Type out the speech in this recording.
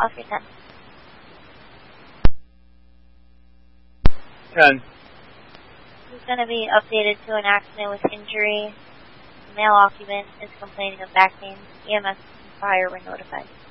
off your 10. 10. He's going to be updated to an accident with injury. The male occupant is complaining of back pain. EMS and fire were notified.